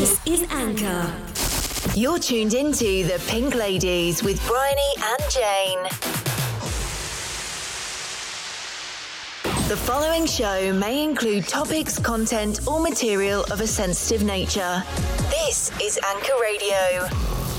This is Anchor. You're tuned into The Pink Ladies with Bryony and Jane. The following show may include topics, content, or material of a sensitive nature. This is Anchor Radio.